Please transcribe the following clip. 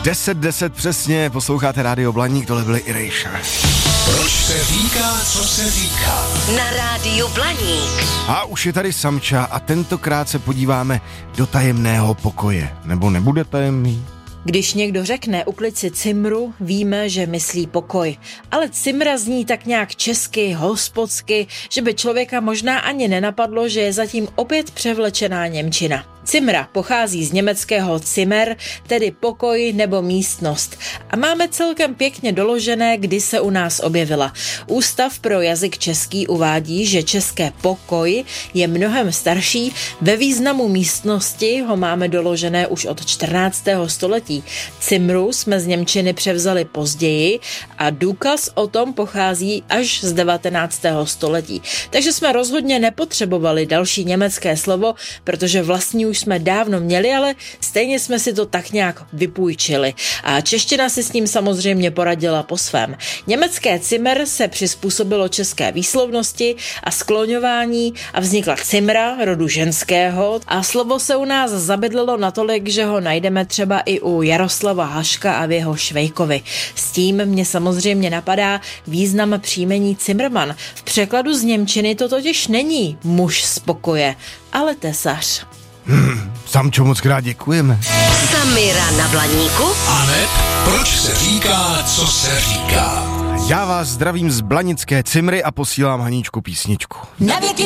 10:10 přesně, posloucháte Rádio Blaník, tohle byly Erasure. Proč se říká, co se říká? Na Rádiu Blaník. A už je tady Samča a tentokrát se podíváme do tajemného pokoje. Nebo nebude tajemný? Když někdo řekne uklid si cimru, víme, že myslí pokoj. Ale cimra zní tak nějak česky, hospodsky, že by člověka možná ani nenapadlo, že je zatím opět převlečená němčina. Cimra pochází z německého Zimmer, tedy pokoj nebo místnost. A máme celkem pěkně doložené, kdy se u nás objevila. Ústav pro jazyk český uvádí, že české pokoj je mnohem starší. Ve významu místnosti ho máme doložené už od 14. století. Cimru jsme z němčiny převzali později a důkaz o tom pochází až z 19. století. Takže jsme rozhodně nepotřebovali další německé slovo, protože vlastní už jsme dávno měli, ale stejně jsme si to tak nějak vypůjčili. A čeština si s ním samozřejmě poradila po svém. Německé Zimmer se přizpůsobilo české výslovnosti a skloňování a vznikla cimra, rodu ženského, a slovo se u nás zabydlelo natolik, že ho najdeme třeba i u Jaroslava Haška a v jeho Švejkovi. S tím mě samozřejmě napadá význam příjmení Zimmermann. V překladu z němčiny to totiž není muž z pokoje, ale tesař. Samčo, moc krát děkujeme. Samira na Blaníku. Aneb, proč se říká, co se říká? Já vás zdravím z blanické Cimry a posílám Haníčku písničku.